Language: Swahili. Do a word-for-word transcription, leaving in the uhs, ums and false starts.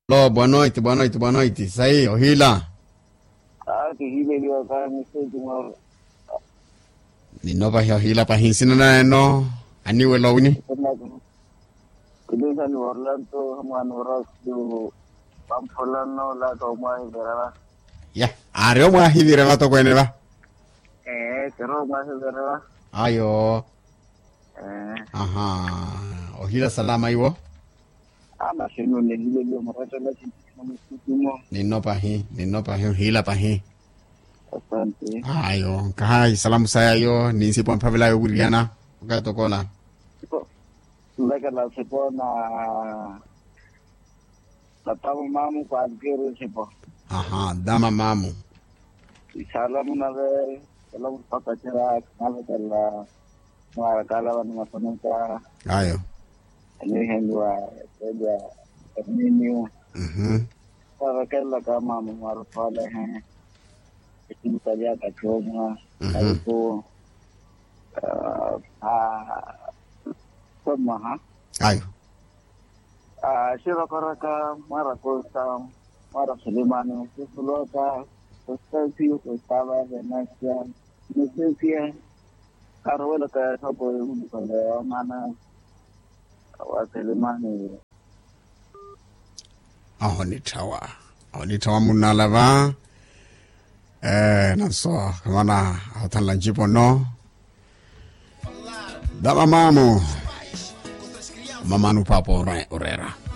Lo, boa noite, boa noite, boa noite. Isso aí, o Hila. Ah, que Hila ele vai para me ser uma. Ni no pa Hila pa hinsina na no. Ani welo ni. Kemudian di Orlando, man oras do Pampolano la toma ibera. Ya, areo mo hidira na to kwene ba? Eh, pero más ibera. Ayo. Eh. Aha. O Hila salama iwo. Ah, mas no ne Hila yo mo rata la mo. Ni no pa hi, ni no pa hi Hila pa hi. Asante. Ayo, kahai salamu saya yo ni si pon pavela yo guriana. Gato kola. Mereka la sepo na la tamu mamu kwa adgero sepo. Aha, dama mamu. Salamu na ve, salamu papa chera kala kala mara kala wan masanunta. Ayo. Ini hendwa seja terminu. Mhm. Para kala kama maru pale hai. Itu saja kacoma. Itu ah Maha. Ayo. Ah, siapa keraka mara kosa mara Sulemani Sulota Kostasi Kostava Venezia Nusia Carola ka sapo pada mana wa Sulemani. Aho ni tawa. Aho ni tawa munalava. Eh, naso kamana hatan lanjipo no. Dama mamu. Mamanu papo orera.